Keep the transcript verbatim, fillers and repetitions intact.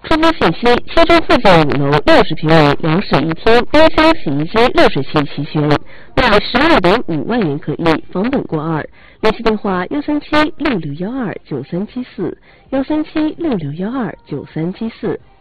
出租信息：西洲附近五楼六十平米两室一厅，冰箱、洗衣机、热水器齐全，卖十二点五万元可以，房本过二。联系电话：幺三七六六幺二九三七四，幺三七六六幺二九三七四。